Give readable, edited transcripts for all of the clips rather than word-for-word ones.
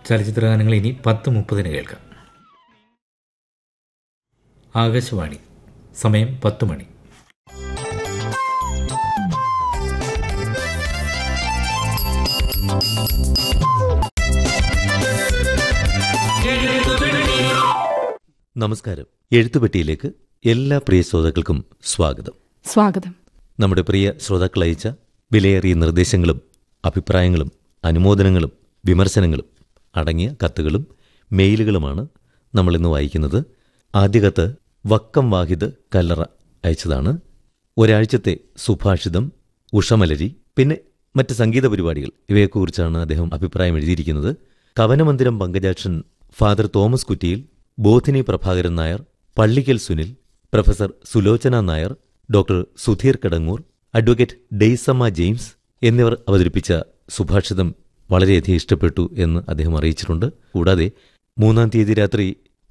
ചലച്ചിത്രഗാനങ്ങൾ ഇനി 10:30 കേൾക്കാം. ആകാശവാണി, സമയം 10 മണി. നമസ്കാരം. എഴുത്തുപെട്ടിയിലേക്ക് എല്ലാ പ്രിയ ശ്രോതാക്കൾക്കും സ്വാഗതം. നമ്മുടെ പ്രിയ ശ്രോതാക്കൾ അയച്ച വിലയേറിയ നിർദ്ദേശങ്ങളും അഭിപ്രായങ്ങളും അനുമോദനങ്ങളും വിമർശനങ്ങളും അടങ്ങിയ കത്തുകളും മെയിലുകളുമാണ് നമ്മളിന്ന് വായിക്കുന്നത്. ആദ്യ കത്ത് വക്കം വാഹിദ് കല്ലറ അയച്ചതാണ്. ഒരാഴ്ചത്തെ സുഭാഷിതം, ഉഷമലരി, പിന്നെ മറ്റ് സംഗീത പരിപാടികൾ ഇവയെക്കുറിച്ചാണ് അദ്ദേഹം അഭിപ്രായം എഴുതിയിരിക്കുന്നത്. കവനമന്ദിരം പങ്കജാക്ഷൻ, ഫാദർ തോമസ് കുറ്റിയിൽ, Bodhini Prabhakaran Nair, Pallikkal Sunil, professor Sulochana Nair, doctor Sudheer Kadangoor, advocate Daisamma James എന്നിവർ അവതരിപ്പിച്ച സുഭാഷിതം വളരെയധികം ഇഷ്ടപ്പെട്ടു എന്ന് അദ്ദേഹം അറിയിച്ചിട്ടുണ്ട്. കൂടാതെ 3-ാം തീയതി രാത്രി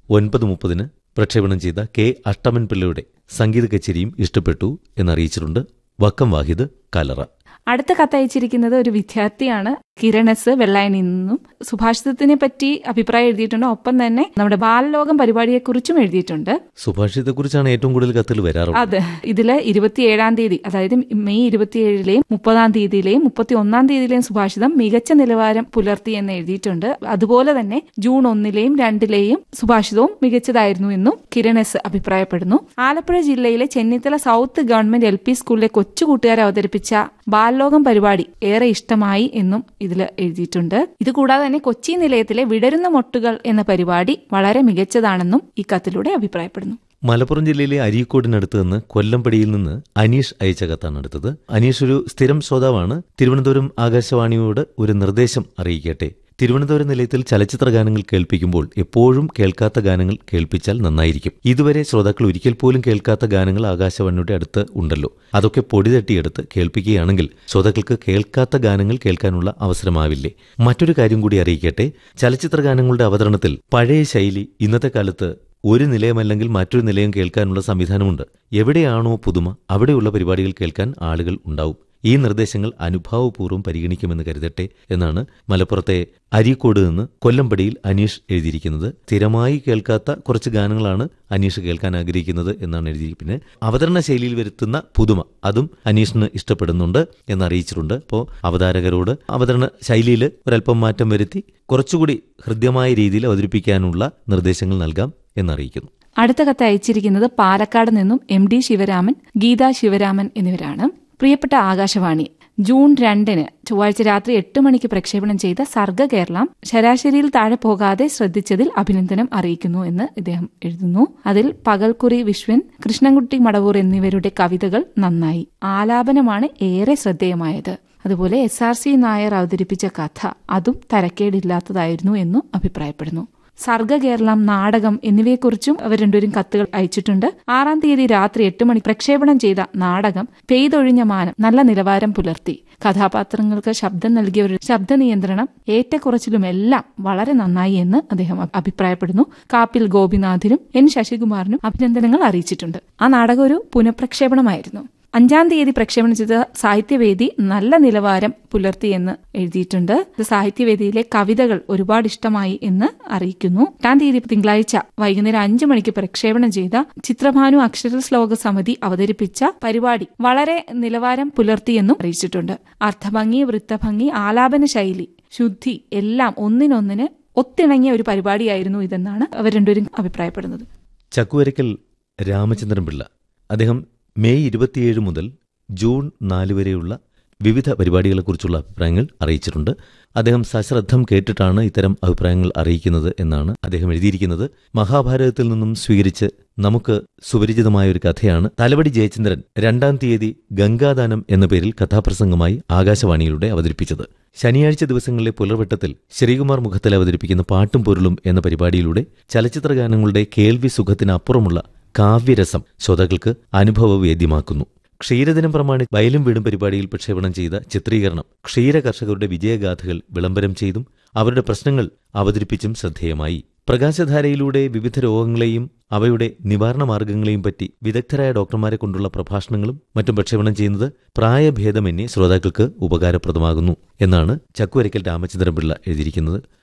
9:30 പ്രക്ഷേപണം ചെയ്ത കെ അഷ്ടമൻ പിള്ളയുടെ സംഗീത കച്ചേരിയും ഇഷ്ടപ്പെട്ടു എന്നറിയിച്ചിട്ടുണ്ട്. വക്കം വാഹിദ് കല്ലറ. അടുത്ത കത്തയച്ചിരിക്കുന്നത് ഒരു വിദ്യാർത്ഥിയാണ്, കിരണസ് വെള്ളായണിൽ നിന്നും. സുഭാഷിതത്തിനെ പറ്റി അഭിപ്രായം എഴുതിയിട്ടുണ്ട്. ഒപ്പം തന്നെ നമ്മുടെ ബാലലോകം പരിപാടിയെക്കുറിച്ചും എഴുതിയിട്ടുണ്ട്. സുഭാഷിതത്തെക്കുറിച്ചാണ് ഏറ്റവും കൂടുതൽ കത്തുകൾ വരാറുള്ളത്. അതെ, ഇതില് 27-ാം തീയതി, അതായത് മെയ് 27-ലെയും 30-ാം തീയതിയിലെയും 31-ാം തീയതിയിലെയും സുഭാഷിതം മികച്ച നിലവാരം പുലർത്തി എന്ന് എഴുതിയിട്ടുണ്ട്. അതുപോലെ തന്നെ ജൂൺ 1-ലെയും 2-ലെയും സുഭാഷിതവും മികച്ചതായിരുന്നു എന്നും കിരണസ് അഭിപ്രായപ്പെടുന്നു. ആലപ്പുഴ ജില്ലയിലെ ചെന്നിത്തല സൗത്ത് ഗവൺമെന്റ് LP സ്കൂളിലെ കൊച്ചുകൂട്ടുകാർ അവതരിപ്പിച്ച ബാലലോകം പരിപാടി ഏറെ ഇഷ്ടമായി എന്നും ഇതിൽ എഴുതിയിട്ടുണ്ട്. ഇതുകൂടാതെ തന്നെ കൊച്ചി നിലയത്തിലെ വിടരുന്ന മൊട്ടുകൾ എന്ന പരിപാടി വളരെ മികച്ചതാണെന്നും ഈ കത്തിലൂടെ അഭിപ്രായപ്പെടുന്നു. മലപ്പുറം ജില്ലയിലെ അരീക്കോടിനടുത്ത് നിന്ന് കൊല്ലംപടിയിൽ നിന്ന് അനീഷ് അയച്ച കത്താണ് അടുത്തത്. അനീഷ് ഒരു സ്ഥിരം ശ്രോതാവാണ്. തിരുവനന്തപുരം ആകാശവാണിയോട് ഒരു നിർദ്ദേശം അറിയിക്കട്ടെ. തിരുവനന്തപുരം നിലയത്തിൽ ചലച്ചിത്ര ഗാനങ്ങൾ കേൾപ്പിക്കുമ്പോൾ എപ്പോഴും കേൾക്കാത്ത ഗാനങ്ങൾ കേൾപ്പിച്ചാൽ നന്നായിരിക്കും. ഇതുവരെ ശ്രോതാക്കൾ ഒരിക്കൽ പോലും കേൾക്കാത്ത ഗാനങ്ങൾ ആകാശവാണിയുടെ അടുത്ത് ഉണ്ടല്ലോ. അതൊക്കെ പൊടിതട്ടിയെടുത്ത് കേൾപ്പിക്കുകയാണെങ്കിൽ ശ്രോതാക്കൾക്ക് കേൾക്കാത്ത ഗാനങ്ങൾ കേൾക്കാനുള്ള അവസരമാവില്ലേ? മറ്റൊരു കാര്യം കൂടി അറിയിക്കട്ടെ. ചലച്ചിത്ര ഗാനങ്ങളുടെ അവതരണത്തിൽ പഴയ ശൈലി ഇന്നത്തെ കാലത്ത് ഒരു നിലയമല്ലെങ്കിൽ മറ്റൊരു നിലയം കേൾക്കാനുള്ള സംവിധാനമുണ്ട്. എവിടെയാണോ പുതുമ അവിടെയുള്ള പരിപാടികൾ കേൾക്കാൻ ആളുകൾ ഉണ്ടാവും. ഈ നിർദ്ദേശങ്ങൾ അനുഭാവപൂർവ്വം പരിഗണിക്കുമെന്ന് കരുതട്ടെ എന്നാണ് മലപ്പുറത്തെ അരീക്കോട് നിന്ന് കൊല്ലംപടിയിൽ അനീഷ് എഴുതിയിരിക്കുന്നത്. സ്ഥിരമായി കേൾക്കാത്ത കുറച്ച് ഗാനങ്ങളാണ് അനീഷ് കേൾക്കാൻ ആഗ്രഹിക്കുന്നത് എന്നാണ് എഴുതിയിരിക്കുന്നത്. പിന്നെ അവതരണ ശൈലിയിൽ വരുത്തുന്ന പുതുമ അതും അനീഷിന് ഇഷ്ടപ്പെടുന്നുണ്ട് എന്നറിയിച്ചിട്ടുണ്ട്. അപ്പോൾ അവതാരകരോട് അവതരണ ശൈലിയിൽ ഒരല്പം മാറ്റം വരുത്തി കുറച്ചുകൂടി ഹൃദ്യമായ രീതിയിൽ അവതരിപ്പിക്കാനുള്ള നിർദ്ദേശങ്ങൾ നൽകാം എന്നറിയിക്കുന്നു. അടുത്ത കത്ത് അയച്ചിരിക്കുന്നത് പാലക്കാട് നിന്നും MD ശിവരാമൻ, ഗീതാ ശിവരാമൻ എന്നിവരാണ്. പ്രിയപ്പെട്ട ആകാശവാണി, ജൂൺ 2 ചൊവ്വാഴ്ച രാത്രി 8 മണിക്ക് പ്രക്ഷേപണം ചെയ്ത സർഗകേരളം ശരാശരിയിൽ താഴെ പോകാതെ ശ്രദ്ധിച്ചതിൽ അഭിനന്ദനം അറിയിക്കുന്നു എന്ന് ഇദ്ദേഹം എഴുതുന്നു. അതിൽ പകൽക്കുറി വിശ്വൻ, കൃഷ്ണൻകുട്ടി മടവൂർ എന്നിവരുടെ കവിതകൾ നന്നായി. ആലാപനമാണ് ഏറെ ശ്രദ്ധേയമായത്. അതുപോലെ SRC നായർ അവതരിപ്പിച്ച കഥ അതും തരക്കേടില്ലാത്തതായിരുന്നു എന്നും അഭിപ്രായപ്പെടുന്നു. സർഗകേരളം, നാടകം എന്നിവയെക്കുറിച്ചും അവർ രണ്ടുപേരും കത്തുകൾ അയച്ചിട്ടുണ്ട്. 6-ാം തീയതി രാത്രി 8 മണിക്ക് പ്രക്ഷേപണം ചെയ്ത നാടകം പെയ്തൊഴിഞ്ഞ മാനം നല്ല നിലവാരം പുലർത്തി. കഥാപാത്രങ്ങൾക്ക് ശബ്ദം നൽകിയവരുടെ ശബ്ദ നിയന്ത്രണം, ഏറ്റക്കുറച്ചിലുമെല്ലാം വളരെ നന്നായി എന്ന് അദ്ദേഹം അഭിപ്രായപ്പെടുന്നു. കാപ്പിൽ ഗോപിനാഥിനും N ശശികുമാറിനും അഭിനന്ദനങ്ങൾ അറിയിച്ചിട്ടുണ്ട്. ആ നാടകം ഒരു പുനഃപ്രക്ഷേപണമായിരുന്നു. 5-ാം തീയതി പ്രക്ഷേപണം ചെയ്ത സാഹിത്യവേദി നല്ല നിലവാരം പുലർത്തിയെന്ന് എഴുതിയിട്ടുണ്ട്. സാഹിത്യവേദിയിലെ കവിതകൾ ഒരുപാട് ഇഷ്ടമായി എന്ന് അറിയിക്കുന്നു. 8-ാം തീയതി തിങ്കളാഴ്ച വൈകുന്നേരം 5 മണിക്ക് പ്രക്ഷേപണം ചെയ്ത ചിത്രഭാനു അക്ഷരശ്ലോക സമിതി അവതരിപ്പിച്ച പരിപാടി വളരെ നിലവാരം പുലർത്തിയെന്നും അറിയിച്ചിട്ടുണ്ട്. അർത്ഥഭംഗി, വൃത്തഭംഗി, ആലാപന ശൈലി, ശുദ്ധി എല്ലാം ഒന്നിനൊന്നിന് ഒത്തിണങ്ങിയ ഒരു പരിപാടിയായിരുന്നു ഇതെന്നാണ് അവർ രണ്ടുപേരും അഭിപ്രായപ്പെടുന്നത്. ചക്കുവരക്കൽ രാമചന്ദ്രൻ പിള്ള അദ്ദേഹം മെയ് 27 മുതൽ ജൂൺ 4 വരെയുള്ള വിവിധ പരിപാടികളെക്കുറിച്ചുള്ള അഭിപ്രായങ്ങൾ അറിയിച്ചിട്ടുണ്ട്. അദ്ദേഹം സശ്രദ്ധം കേട്ടിട്ടാണ് ഇത്തരം അഭിപ്രായങ്ങൾ അറിയിക്കുന്നത് എന്നാണ് അദ്ദേഹം എഴുതിയിരിക്കുന്നത്. മഹാഭാരതത്തിൽ നിന്നും സ്വീകരിച്ച് നമുക്ക് സുപരിചിതമായ ഒരു കഥയാണ് തലവടി ജയചന്ദ്രൻ 2-ാം തീയതി ഗംഗാദാനം എന്ന പേരിൽ കഥാപ്രസംഗമായി ആകാശവാണിയിലൂടെ അവതരിപ്പിച്ചത്. ശനിയാഴ്ച ദിവസങ്ങളിലെ പുലർവെട്ടത്തിൽ ശ്രീകുമാർ മുഖത്തിൽ അവതരിപ്പിക്കുന്ന പാട്ടും പൊരുളും എന്ന പരിപാടിയിലൂടെ ചലച്ചിത്ര ഗാനങ്ങളുടെ കേൾവി സുഖത്തിനപ്പുറമുള്ള കാവ്യരസം ശ്രോതാക്കൾക്ക് അനുഭവവേദ്യമാക്കുന്നു. ക്ഷീരദിനം പ്രമാണിച്ച് വയലും വീടും പരിപാടിയിൽ പ്രക്ഷേപണം ചെയ്ത ചിത്രീകരണം ക്ഷീര കർഷകരുടെ വിജയഗാഥകൾ വിളംബരം ചെയ്തും അവരുടെ പ്രശ്നങ്ങൾ അവതരിപ്പിച്ചും ശ്രദ്ധേയമായി. പ്രകാശധാരയിലൂടെ വിവിധ രോഗങ്ങളെയും അവയുടെ നിവാരണ മാർഗങ്ങളെയും പറ്റി വിദഗ്ധരായ ഡോക്ടർമാരെ കൊണ്ടുള്ള പ്രഭാഷണങ്ങളും മറ്റും പ്രക്ഷേപണം ചെയ്യുന്നത് പ്രായഭേദമന്യേ ശ്രോതാക്കൾക്ക് ഉപകാരപ്രദമാകുന്നു എന്നാണ് ചക്കുവരക്കൽ രാമചന്ദ്രൻ പിള്ള എഴുതിയിരിക്കുന്നത്.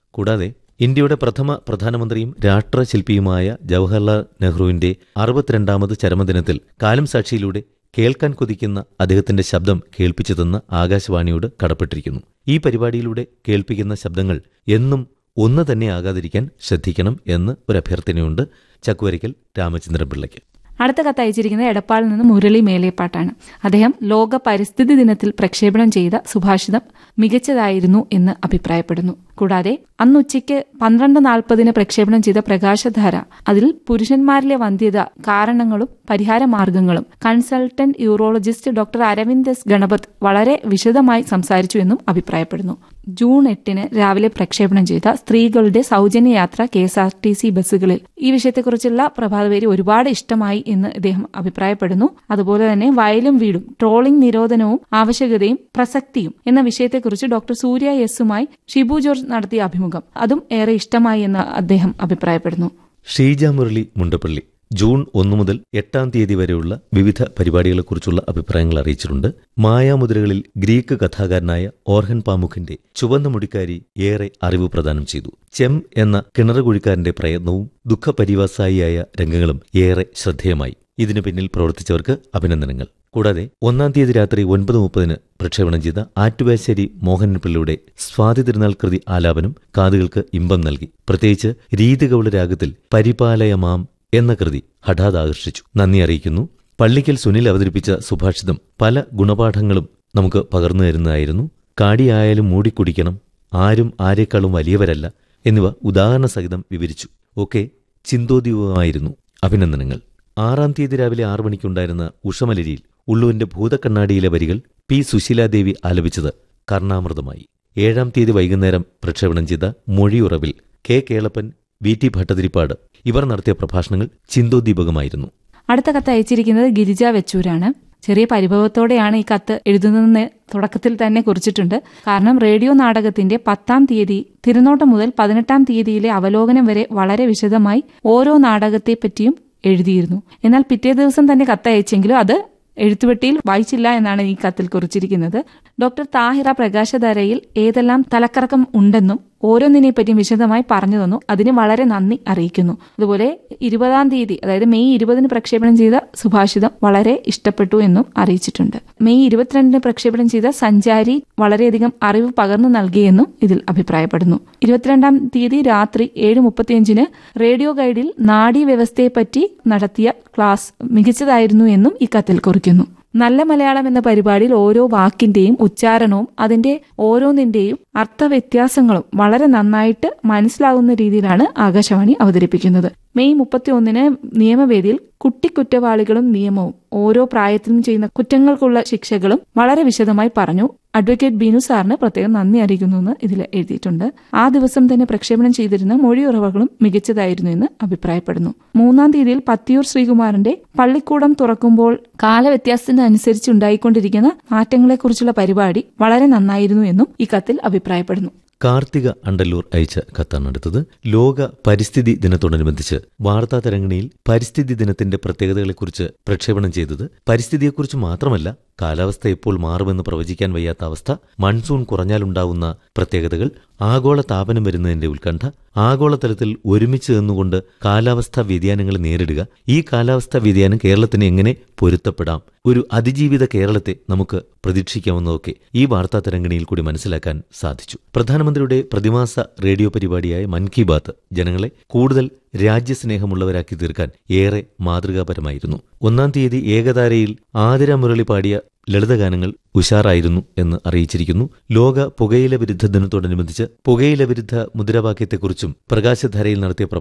കൂടാതെ ഇന്ത്യയുടെ പ്രഥമ പ്രധാനമന്ത്രിയും രാഷ്ട്രശില്പിയുമായ ജവഹർലാൽ നെഹ്റുവിന്റെ 62ാമത് ചരമദിനത്തിൽ കാലം സാക്ഷിയിലൂടെ കേൾക്കാൻ കൊതിക്കുന്ന അദ്ദേഹത്തിന്റെ ശബ്ദം കേൾപ്പിച്ചു തന്ന ആകാശവാണിയോട് കടപ്പെട്ടിരിക്കുന്നു. ഈ പരിപാടിയിലൂടെ കേൾപ്പിക്കുന്ന ശബ്ദങ്ങൾ എന്നും ഒന്ന് തന്നെ ആകാതിരിക്കാൻ ശ്രദ്ധിക്കണം എന്ന് ഒരു അഭ്യർത്ഥനയുണ്ട് ചക്കുവരയ്ക്കൽ രാമചന്ദ്രൻ പിള്ളയ്ക്ക്. അടുത്ത കത്ത് അയച്ചിരിക്കുന്നത് എടപ്പാളിൽ നിന്ന് മുരളി മേലേപ്പാട്ടാണ്. അദ്ദേഹം ലോക പരിസ്ഥിതി ദിനത്തിൽ പ്രക്ഷേപണം ചെയ്ത സുഭാഷിതം മികച്ചതായിരുന്നു എന്ന് അഭിപ്രായപ്പെടുന്നു. കൂടാതെ അന്ന് ഉച്ചയ്ക്ക് 12:40 പ്രക്ഷേപണം ചെയ്ത പ്രകാശധാര, അതിൽ പുരുഷന്മാരിലെ വന്ധ്യത കാരണങ്ങളും പരിഹാര മാർഗങ്ങളും consultant urologist doctor Aravind S Ganapath വളരെ വിശദമായി സംസാരിച്ചു എന്നും അഭിപ്രായപ്പെടുന്നു. ജൂൺ 8 രാവിലെ പ്രക്ഷേപണം ചെയ്ത സ്ത്രീകളുടെ സൗജന്യ യാത്ര KSRTC ബസ്സുകളിൽ ഈ വിഷയത്തെക്കുറിച്ചുള്ള പ്രഭാതപേരി ഒരുപാട് ഇഷ്ടമായി എന്ന് ഇദ്ദേഹം അഭിപ്രായപ്പെടുന്നു. അതുപോലെ തന്നെ വയലും വീടും, ട്രോളിംഗ് നിരോധനവും ആവശ്യകതയും പ്രസക്തിയും എന്ന വിഷയത്തെക്കുറിച്ച് ഡോക്ടർ സൂര്യ എസുമായി ഷിബു ജോർജ് നടത്തിയ അഭിമുഖം, അതും ഏറെ ഇഷ്ടമായി എന്ന് അദ്ദേഹം അഭിപ്രായപ്പെടുന്നു. ഷീജ മുരളി മുണ്ടപ്പള്ളി ജൂൺ 1 മുതൽ 8-ാം തീയതി വരെയുള്ള വിവിധ പരിപാടികളെക്കുറിച്ചുള്ള അഭിപ്രായങ്ങൾ അറിയിച്ചിട്ടുണ്ട്. മായാമുദ്രകളിൽ ഗ്രീക്ക് കഥാകാരനായ ഓർഹൻ പാമുഖിന്റെ ചുവന്ന മുടിക്കാരി ഏറെ അറിവ് പ്രദാനം ചെയ്തു. ചെം എന്ന കിണറുകുഴിക്കാരന്റെ പ്രയത്നവും ദുഃഖപരിവാസായിയായ രംഗങ്ങളും ഏറെ ശ്രദ്ധേയമായി. ഇതിനു പിന്നിൽ പ്രവർത്തിച്ചവർക്ക് അഭിനന്ദനങ്ങൾ. കൂടാതെ 1-ാം തീയതി രാത്രി 9:30 പ്രക്ഷേപണം ചെയ്ത ആറ്റുവാശ്ശേരി മോഹൻപിള്ളയുടെ സ്വാതി തിരുനാൾ കൃതി ആലാപനം കാതുകൾക്ക് ഇമ്പം നൽകി. പ്രത്യേകിച്ച് രീതികൗള രാഗത്തിൽ പരിപാലയമാം എന്ന കൃതി ഹഠാത് ആകർഷിച്ചു. നന്ദി അറിയിക്കുന്നു. പള്ളിക്കൽ സുനിൽ അവതരിപ്പിച്ച സുഭാഷിതം പല ഗുണപാഠങ്ങളും നമുക്ക് പകർന്നു തരുന്നതായിരുന്നു. കാടിയായാലും മൂടിക്കുടിക്കണം, ആരും ആരെക്കാളും വലിയവരല്ല എന്നിവ ഉദാഹരണ സഹിതം വിവരിച്ചു. ഒക്കെ ചിന്തോദ്ദീപകമായിരുന്നു. അഭിനന്ദനങ്ങൾ. 6-ാം തീയതി രാവിലെ 6 മണിക്കുണ്ടായിരുന്ന ഉഷമലരിയിൽ ഉള്ളുവിന്റെ ഭൂതക്കണ്ണാടിയിലെ വരികൾ പി സുശീലാദേവി ആലപിച്ചത് കർണാമൃതമായി. 7-ാം തീയതി വൈകുന്നേരം പ്രക്ഷേപണം ചെയ്ത മൊഴിയുറവിൽ കെ കേളപ്പൻ, VT ഭട്ടതിരിപ്പാട് ഇവർ നടത്തിയ പ്രഭാഷണങ്ങൾ ചിന്തോദ്ദീപകമായിരുന്നു. അടുത്ത കത്ത് അയച്ചിരിക്കുന്നത് ഗിരിജ വെച്ചൂരാണ്. ചെറിയ പരിഭവത്തോടെയാണ് ഈ കത്ത് എഴുതുന്നതെന്ന് തുടക്കത്തിൽ തന്നെ കുറിച്ചിട്ടുണ്ട്. കാരണം റേഡിയോ നാടകത്തിന്റെ 10-ാം തീയതി തിരുനോട്ടം മുതൽ 18-ാം തീയതിയിലെ അവലോകനം വരെ വളരെ വിശദമായി ഓരോ നാടകത്തെപ്പറ്റിയും എഴുതിയിരുന്നു. എന്നാൽ പിറ്റേ ദിവസം തന്നെ കത്തയച്ചെങ്കിലും അത് എഴുത്തുപെട്ടിയിൽ വായിച്ചില്ല എന്നാണ് ഈ കത്തിൽ കുറിച്ചിരിക്കുന്നത്. ഡോക്ടർ താഹിറ പ്രകാശധാരയിൽ ഏതെല്ലാം തലക്കറക്കം ഉണ്ടെന്നും ഓരോന്നിനെപ്പറ്റിയും വിശദമായി പറഞ്ഞു തന്നു. അതിന് വളരെ നന്ദി അറിയിക്കുന്നു. അതുപോലെ 20-ാം തീയതി, അതായത് മെയ് 20 പ്രക്ഷേപണം ചെയ്ത സുഭാഷിതം വളരെ ഇഷ്ടപ്പെട്ടു എന്നും അറിയിച്ചിട്ടുണ്ട്. മെയ് 22 പ്രക്ഷേപണം ചെയ്ത സഞ്ചാരി വളരെയധികം അറിവ് പകർന്നു നൽകിയെന്നും ഇതിൽ അഭിപ്രായപ്പെടുന്നു. 22-ാം തീയതി രാത്രി 7:35 റേഡിയോ ഗൈഡിൽ നാഡീവ്യവസ്ഥയെപ്പറ്റി നടത്തിയ ക്ലാസ് മികച്ചതായിരുന്നു എന്നും ഈ കത്തിൽ കുറിക്കുന്നു. നല്ല മലയാളം എന്ന പരിപാടിയിൽ ഓരോ വാക്കിന്റെയും ഉച്ചാരണവും അതിന്റെ ഓരോന്നിന്റെയും അർത്ഥവ്യത്യാസങ്ങളും വളരെ നന്നായിട്ട് മനസ്സിലാകുന്ന രീതിയിലാണ് ആകാശവാണി അവതരിപ്പിക്കുന്നത്. മെയ് 31 നിയമവേദിയിൽ കുറ്റവാളികളും നിയമവും, ഓരോ പ്രായത്തിലും ചെയ്യുന്ന കുറ്റങ്ങൾക്കുള്ള ശിക്ഷകളും വളരെ വിശദമായി പറഞ്ഞു. അഡ്വക്കേറ്റ് ബിനു സാറിന് പ്രത്യേകം നന്ദി അറിയിക്കുന്നുവെന്ന് ഇതിൽ എഴുതിയിട്ടുണ്ട്. ആ ദിവസം തന്നെ പ്രക്ഷേപണം ചെയ്തിരുന്ന മൊഴിയുറവകളും മികച്ചതായിരുന്നു എന്ന് അഭിപ്രായപ്പെടുന്നു. 3-ാം തീയതിയിൽ പത്തിയൂർ ശ്രീകുമാറിന്റെ പള്ളിക്കൂടം തുറക്കുമ്പോൾ കാലവ്യത്യാസത്തിനനുസരിച്ച് ഉണ്ടായിക്കൊണ്ടിരിക്കുന്ന മാറ്റങ്ങളെക്കുറിച്ചുള്ള പരിപാടി വളരെ നന്നായിരുന്നു എന്നും ഈ കത്തിൽ അഭിപ്രായപ്പെടുന്നു. കാർത്തിക അണ്ടല്ലൂർ അയച്ച കത്താണെടുത്തത്. ലോക പരിസ്ഥിതി ദിനത്തോടനുബന്ധിച്ച് വാർത്താ തരംഗിണിയിൽ പരിസ്ഥിതി ദിനത്തിന്റെ പ്രത്യേകതകളെക്കുറിച്ച് പ്രക്ഷേപണം ചെയ്തത് പരിസ്ഥിതിയെക്കുറിച്ച് മാത്രമല്ല, കാലാവസ്ഥ എപ്പോൾ മാറുമെന്ന് പ്രവചിക്കാൻ വയ്യാത്ത അവസ്ഥ, മൺസൂൺ കുറഞ്ഞാലുണ്ടാവുന്ന പ്രത്യേകതകൾ, ആഗോള താപനം വരുന്നതിന്റെ ഉത്കണ്ഠ, ആഗോളതലത്തിൽ ഒരുമിച്ച് നിന്നുകൊണ്ട് കാലാവസ്ഥാ വ്യതിയാനങ്ങളെ നേരിടുക, ഈ കാലാവസ്ഥാ വ്യതിയാനം കേരളത്തിന് എങ്ങനെ പൊരുത്തപ്പെടാം, ഒരു അതിജീവിത കേരളത്തെ നമുക്ക് പ്രതീക്ഷിക്കാവുന്നതൊക്കെ ഈ വാർത്താ തരംഗിണിയിൽ കൂടി മനസ്സിലാക്കാൻ സാധിച്ചു. പ്രധാനമന്ത്രിയുടെ പ്രതിമാസ റേഡിയോ പരിപാടിയായ മൻ കി ബാത്ത് ജനങ്ങളെ കൂടുതൽ രാജ്യസ്നേഹമുള്ളവരാക്കി തീർക്കാൻ ഏറെ മാതൃകാപരമായിരുന്നു. 1-ാം തീയതി ഏകതാരയിൽ ആതിര മുരളി പാടിയ ലളിതഗാനങ്ങൾ ഉഷാറായിരുന്നു എന്ന് അറിയിച്ചിരിക്കുന്നു. ലോക പുകയില വിരുദ്ധ ദിനത്തോടനുബന്ധിച്ച് പുകയില വിരുദ്ധ മുദ്രാവാക്യത്തെക്കുറിച്ചും പ്രകാശധാരയിൽ നടത്തിയ